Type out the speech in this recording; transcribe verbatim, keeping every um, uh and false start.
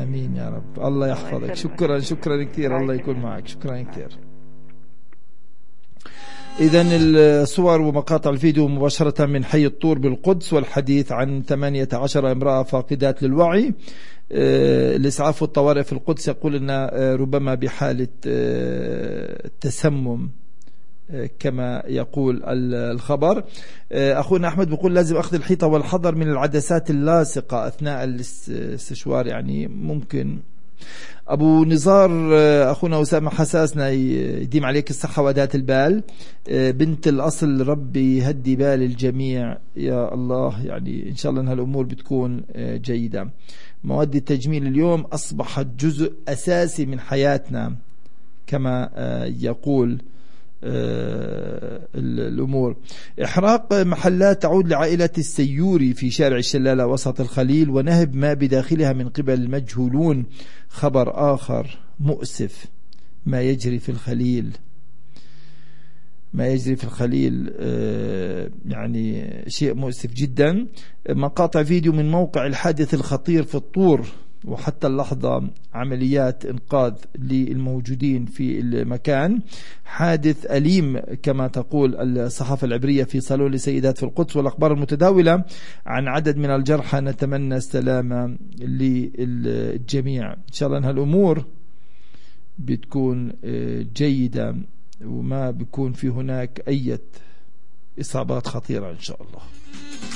امين يا رب. الله يحفظك. شكرا شكرا كثير. الله يكون معك. شكرا كثير. إذن الصور ومقاطع الفيديو مباشرة من حي الطور بالقدس، والحديث عن ثمانية عشر امرأة فاقدات للوعي. الإسعاف والطوارئ في القدس يقول أن ربما بحالة تسمم كما يقول الخبر. أخونا أحمد بيقول لازم أخذ الحيطة والحذر من العدسات اللاصقة أثناء الاستشوار، يعني ممكن. أبو نزار أخونا أسامة حساسنا يديم عليك الصحة وأداة البال. بنت الأصل ربي يهدي بال الجميع يا الله، يعني إن شاء الله أن هالأمور بتكون جيدة. مواد التجميل اليوم أصبحت جزء أساسي من حياتنا كما يقول الأمور. إحراق محلات تعود لعائلة السيوري في شارع الشلالة وسط الخليل ونهب ما بداخلها من قبل المجهولون. خبر آخر مؤسف ما يجري في الخليل، ما يجري في الخليل يعني شيء مؤسف جدا. مقاطع فيديو من موقع الحادث الخطير في الطور، وحتى اللحظة عمليات إنقاذ للموجودين في المكان. حادث أليم كما تقول الصحافة العبرية في صالون لسيدات في القدس، والأخبار المتداولة عن عدد من الجرحى. نتمنى السلامة للجميع إن شاء الله. أن هالأمور بتكون جيدة وما بيكون في هناك أي إصابات خطيرة إن شاء الله.